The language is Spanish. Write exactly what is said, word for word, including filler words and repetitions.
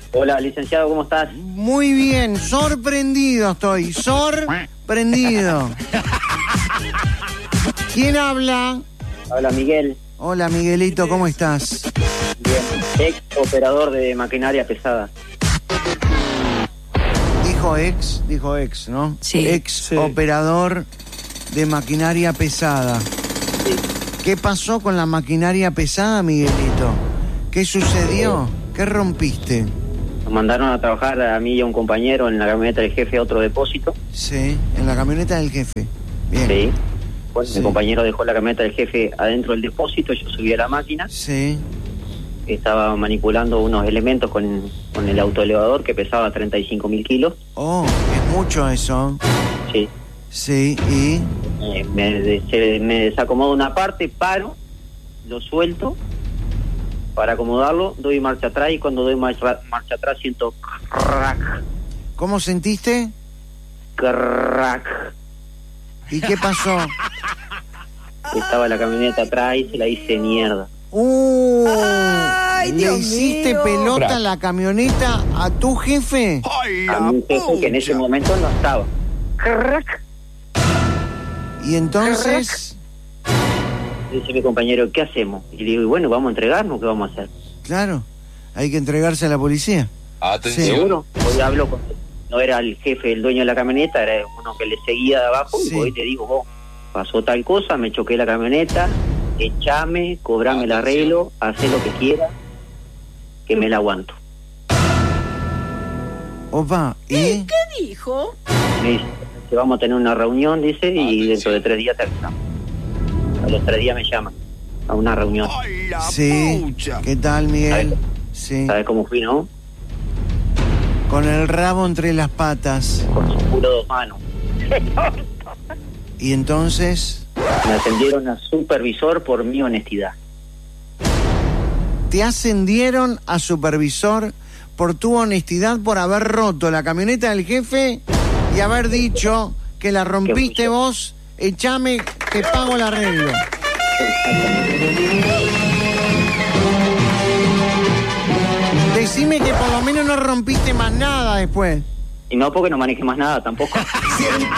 Hola, licenciado, ¿cómo estás? Muy bien, sorprendido estoy, sorprendido. ¿Quién habla? Habla Miguel. Hola, Miguelito, ¿cómo estás? Bien, ex operador de maquinaria pesada. Dijo ex, dijo ex, ¿no? Sí. Ex Sí. operador de maquinaria pesada. Sí. ¿Qué pasó con la maquinaria pesada, Miguelito? ¿Qué sucedió? ¿Qué rompiste? Nos mandaron a trabajar a mí y a un compañero en la camioneta del jefe a otro depósito. Sí, en la camioneta del jefe. Bien. Sí. Bueno, Sí. mi compañero dejó la camioneta del jefe adentro del depósito, yo subí a la máquina, Sí. estaba manipulando unos elementos con, con el autoelevador que pesaba treinta y cinco mil kilos. Oh, es mucho eso. Sí. Sí, y... Eh, me, de- se- me desacomodo una parte, paro, lo suelto para acomodarlo, doy marcha atrás y cuando doy marcha, marcha atrás siento crack, ¿Cómo sentiste? crack. ¿Y qué pasó? Estaba la camioneta atrás y se la hice mierda. Uh, Ay, ¿le Dios hiciste mío. pelota Crack. la camioneta a tu jefe? A mi jefe que en ese momento no estaba. Crack. Y entonces, Dice mi compañero, ¿qué hacemos? Y le digo, y bueno, ¿vamos a entregarnos? ¿Qué vamos a hacer? claro, hay que entregarse a la policía. Atención. Sí. ¿Seguro? Hoy hablo con... No era el jefe, el dueño de la camioneta, era uno que le seguía de abajo. Sí. Y hoy te digo, vos, pasó tal cosa, me choqué la camioneta, echame, cobrame el arreglo, hacé lo que quieras, que me la aguanto. Opa, ¿y? ¿Qué dijo? Me dice, "Te vamos a tener una reunión", dice, y dentro de tres días terminamos. A los tres días me llaman a una reunión. Sí, ¿qué tal, Miguel? Sí, ¿Sabes cómo fui, no? con el rabo entre las patas. Con su culo dos manos. Y entonces, Me ascendieron a supervisor por mi honestidad. te ascendieron a supervisor por tu honestidad, por haber roto la camioneta del jefe y haber dicho que la rompiste vos, echame, te pago el arreglo. Decime que por lo menos no rompiste más nada después. Y no porque no maneje más nada tampoco.